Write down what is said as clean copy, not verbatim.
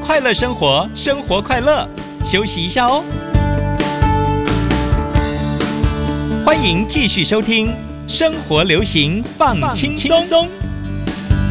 快乐生活，生活快乐。休息一下哦。欢迎继续收听《生活流行放轻松》。